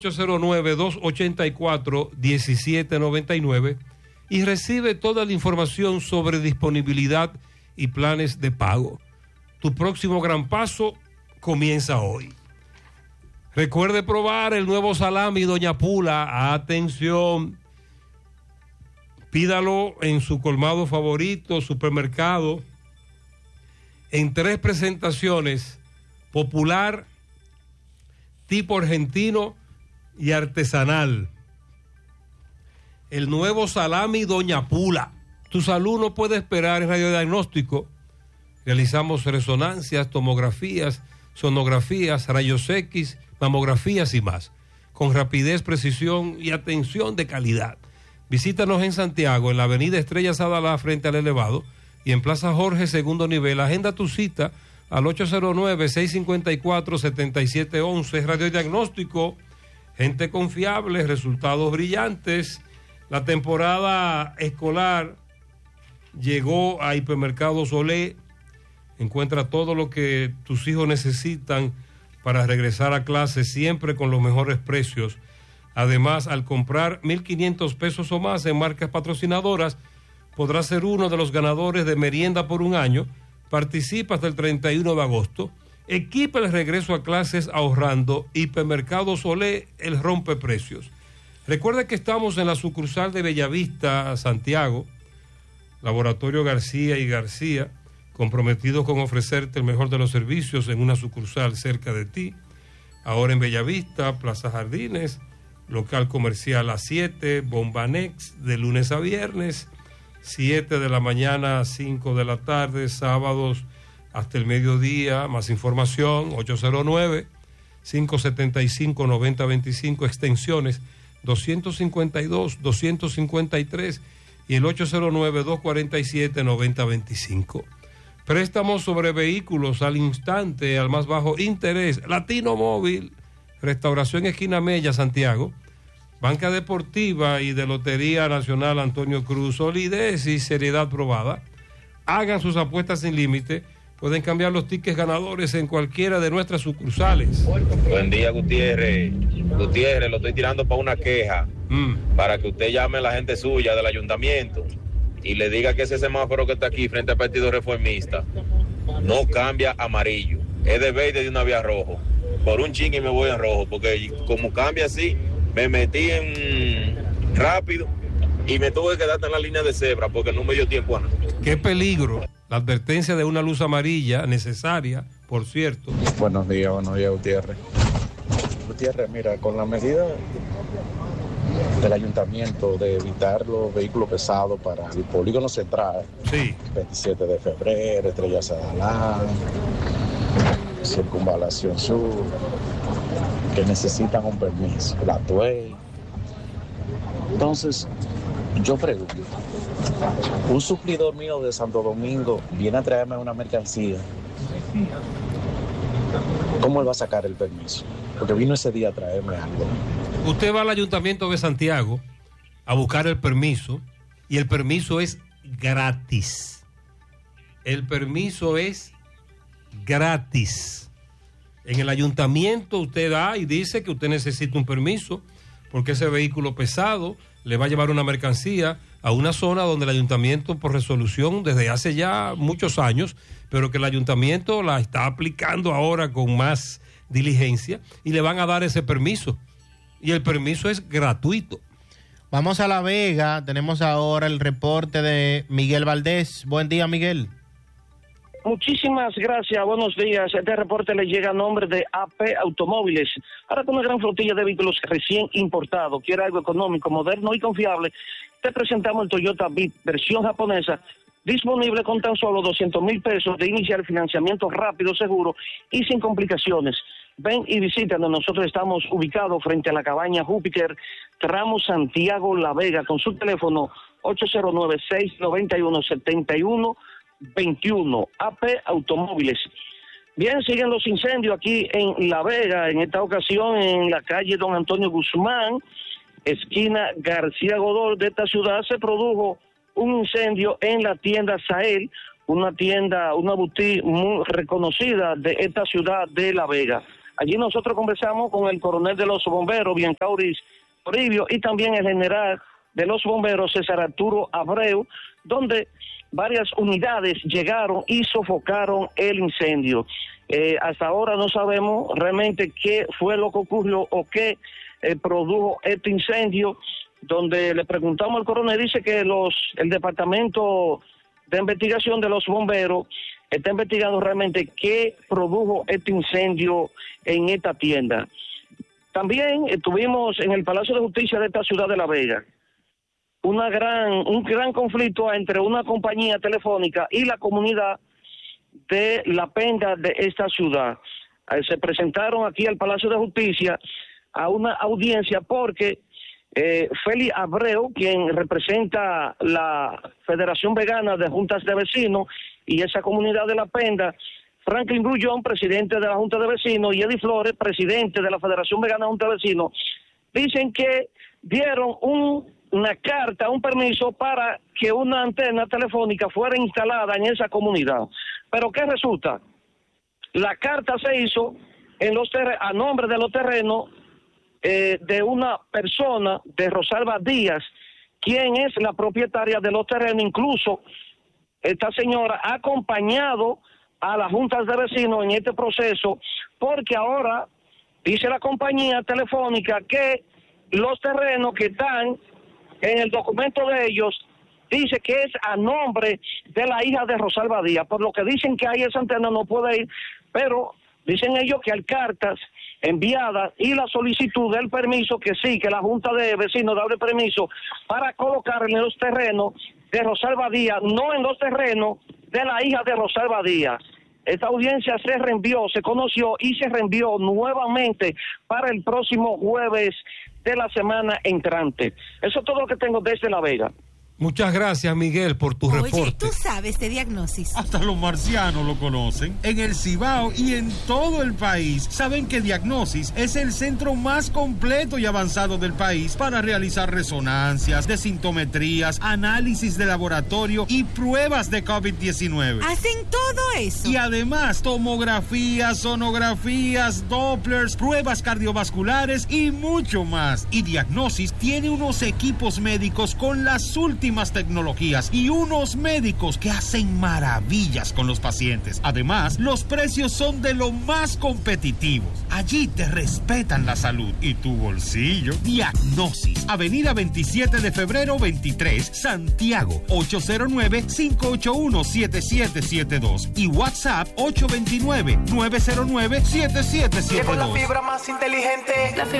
809-284-1799 y recibe toda la información sobre disponibilidad y planes de pago. Tu próximo gran paso comienza hoy. Recuerde probar el nuevo salami Doña Pula. Atención, pídalo en su colmado favorito, supermercado, en 3 presentaciones: popular, tipo argentino y artesanal. El nuevo salami Doña Pula. Tu salud no puede esperar en radiodiagnóstico. Realizamos resonancias, tomografías, sonografías, rayos X, mamografías y más, con rapidez, precisión y atención de calidad. Visítanos en Santiago, en la avenida Estrella Sadalá, frente al Elevado, y en Plaza Jorge, segundo nivel. Agenda tu cita al 809-654-7711. Radiodiagnóstico, gente confiable, resultados brillantes. La temporada escolar llegó a Hipermercados Olé. Encuentra todo lo que tus hijos necesitan para regresar a clase, siempre con los mejores precios. Además, al comprar 1.500 pesos o más en marcas patrocinadoras, podrás ser uno de los ganadores de merienda por un año. Participa hasta el 31 de agosto. Equipa el regreso a clases ahorrando. Hipermercados Olé, el rompeprecios. Recuerda que estamos en la sucursal de Bellavista, Santiago, Laboratorio García y García, comprometidos con ofrecerte el mejor de los servicios en una sucursal cerca de ti. Ahora en Bellavista, Plaza Jardines, local comercial a 7, Bombanex, de lunes a viernes, 7 de la mañana a 5 de la tarde, sábados hasta el mediodía. Más información, 809-575-9025, extensiones 252, 253 y el 809-247-9025. Préstamos sobre vehículos al instante, al más bajo interés. Latino Móvil, Restauración Esquina Mella, Santiago. Banca Deportiva y de Lotería Nacional Antonio Cruz. Solidez y seriedad probada. Hagan sus apuestas sin límite. Pueden cambiar los tickets ganadores en cualquiera de nuestras sucursales. Buen día, Gutiérrez. Gutiérrez, lo estoy tirando para una queja. Para que usted llame a la gente suya del ayuntamiento y le diga que ese semáforo que está aquí frente al Partido Reformista no cambia a amarillo. Es de verde de una vía rojo. Por un chingue me voy en rojo, porque como cambia así, me metí en rápido y me tuve que quedar en la línea de cebra porque no me dio tiempo a nada. ¡Qué peligro! La advertencia de una luz amarilla, necesaria, por cierto. Buenos días, Gutiérrez. Gutiérrez, mira, con la medida del ayuntamiento de evitar los vehículos pesados para el polígono central, sí, 27 de febrero, Estrella Sadalá, Circunvalación Sur, que necesitan un permiso, la Tuey. Entonces, yo pregunto, un suplidor mío de Santo Domingo viene a traerme una mercancía, ¿cómo él va a sacar el permiso? Porque vino ese día a traerme algo. Usted va al Ayuntamiento de Santiago a buscar el permiso y el permiso es gratis. El permiso es gratis. En el ayuntamiento usted da y dice que usted necesita un permiso porque ese vehículo pesado le va a llevar una mercancía a una zona donde el ayuntamiento, por resolución desde hace ya muchos años, pero que el ayuntamiento la está aplicando ahora con más diligencia y le van a dar ese permiso. Y el permiso es gratuito. Vamos a La Vega, tenemos ahora el reporte de Miguel Valdés. Buen día, Miguel. Muchísimas gracias, buenos días. Este reporte le llega a nombre de AP Automóviles. Ahora con una gran flotilla de vehículos recién importados, quiere algo económico, moderno y confiable, te presentamos el Toyota Bit versión japonesa, disponible con tan solo 200,000 pesos de iniciar financiamiento rápido, seguro y sin complicaciones. Ven y visítanos, nosotros estamos ubicados frente a la cabaña Júpiter, tramo Santiago La Vega, con su teléfono 809-691-7121, AP Automóviles. Bien, siguen los incendios aquí en La Vega, en esta ocasión en la calle Don Antonio Guzmán, esquina García Godó de esta ciudad, se produjo un incendio en la tienda Sahel, una boutique muy reconocida de esta ciudad de La Vega. Allí nosotros conversamos con el coronel de los bomberos, Biancauris Toribio, y también el general de los bomberos, César Arturo Abreu, donde varias unidades llegaron y sofocaron el incendio. Hasta ahora no sabemos realmente qué fue lo que ocurrió o qué produjo este incendio. Donde le preguntamos al coronel, dice que el departamento de investigación de los bomberos está investigando realmente qué produjo este incendio en esta tienda. También estuvimos en el Palacio de Justicia de esta ciudad de La Vega. Un gran conflicto entre una compañía telefónica y la comunidad de La Penda de esta ciudad. Se presentaron aquí al Palacio de Justicia a una audiencia porque Félix Abreu, quien representa la Federación Vegana de Juntas de Vecinos y esa comunidad de La Penda, Franklin Grullón, presidente de la Junta de Vecinos, y Eddie Flores, presidente de la Federación Vegana de Junta de Vecinos, dicen que dieron una carta, un permiso para que una antena telefónica fuera instalada en esa comunidad. Pero ¿qué resulta? La carta se hizo a nombre de los terrenos de una persona, de Rosalba Díaz, quien es la propietaria de los terrenos. Incluso esta señora ha acompañado a las juntas de vecinos en este proceso, porque ahora dice la compañía telefónica que los terrenos que están en el documento de ellos dice que es a nombre de la hija de Rosalba Díaz, por lo que dicen que ahí esa antena no puede ir, pero dicen ellos que hay cartas enviadas y la solicitud del permiso, que sí, que la Junta de Vecinos da el permiso para colocar en los terrenos de Rosalba Díaz, no en los terrenos de la hija de Rosalba Díaz. Esta audiencia se conoció y se reenvió nuevamente para el próximo jueves de la semana entrante. Eso es todo lo que tengo desde La Vega. Muchas gracias, Miguel, por tu reporte. Oye, tú sabes de Diagnosis. Hasta los marcianos lo conocen. En el Cibao y en todo el país saben que Diagnosis es el centro más completo y avanzado del país para realizar resonancias, desintometrías, análisis de laboratorio y pruebas de COVID-19. ¿Hacen todo eso? Y además, tomografías, sonografías, Dopplers, pruebas cardiovasculares y mucho más. Y Diagnosis tiene unos equipos médicos con las últimas tecnologías y unos médicos que hacen maravillas con los pacientes. Además, los precios son de lo más competitivos. Allí te respetan la salud y tu bolsillo. Diagnosis, Avenida 27 de febrero 23, Santiago, 809-581-7772 y WhatsApp 829-909-7772. Llegó la fibra más inteligente. La fibra